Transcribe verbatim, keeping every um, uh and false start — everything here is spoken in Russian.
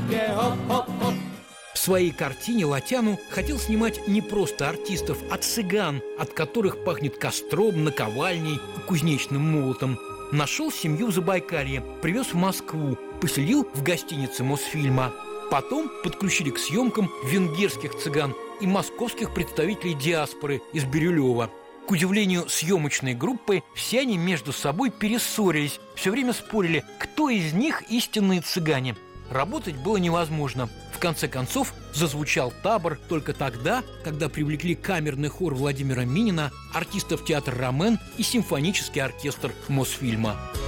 В своей картине Латяну хотел снимать не просто артистов, а цыган, от которых пахнет костром, наковальней и кузнечным молотом. Нашел семью в Забайкалье, привез в Москву, поселил в гостинице Мосфильма. Потом подключили к съемкам венгерских цыган и московских представителей диаспоры из Бирюлева. К удивлению съемочной группы, все они между собой перессорились, все время спорили, кто из них истинные цыгане. Работать было невозможно. В конце концов, зазвучал табор только тогда, когда привлекли камерный хор Владимира Минина, артистов театра «Ромен» и симфонический оркестр Мосфильма.